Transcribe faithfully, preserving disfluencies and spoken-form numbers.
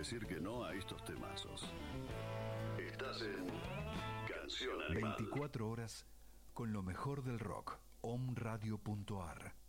decir que no a estos temazos. Estás en Canción Animal. veinticuatro horas con lo mejor del rock. Om Radio punto ar